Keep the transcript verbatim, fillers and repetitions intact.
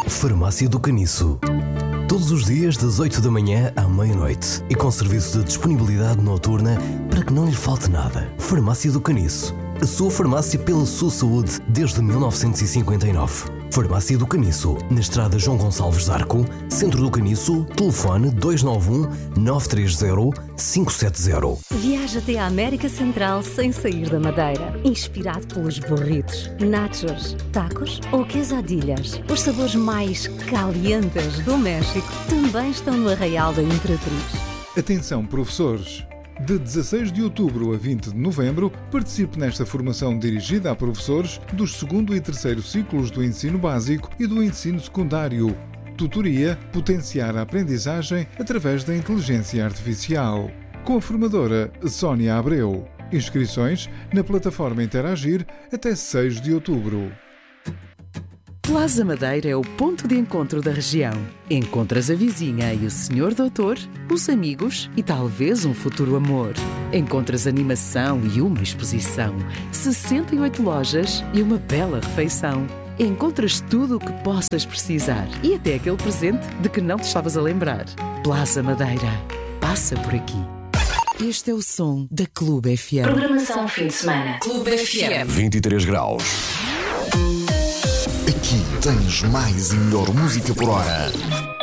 Farmácia do Caniço. Todos os dias das oito da manhã à meia-noite e com serviço de disponibilidade noturna para que não lhe falte nada. Farmácia do Caniço. A sua farmácia pela sua saúde desde mil novecentos e cinquenta e nove. Farmácia do Caniço, na estrada João Gonçalves de Arco, Centro do Caniço, telefone dois nove um, nove três zero, cinco sete zero. Viaja até à América Central sem sair da Madeira. Inspirado pelos burritos, nachos, tacos ou quesadillas. Os sabores mais calientes do México também estão no Arraial da Imperatriz. Atenção, professores! De dezasseis de outubro a vinte de novembro, participe nesta formação dirigida a professores dos segundo e terceiro ciclos do ensino básico e do ensino secundário. Tutoria: potenciar a aprendizagem através da inteligência artificial. Com a formadora Sónia Abreu. Inscrições na plataforma Interagir até seis de outubro. Plaza Madeira é o ponto de encontro da região. Encontras a vizinha e o senhor doutor, os amigos e talvez um futuro amor. Encontras animação e uma exposição, sessenta e oito lojas e uma bela refeição. Encontras tudo o que possas precisar e até aquele presente de que não te estavas a lembrar. Plaza Madeira. Passa por aqui. Este é o som da Clube F M. Programação fim de semana. Clube F M. vinte e três graus. Aqui tens mais e melhor música por hora.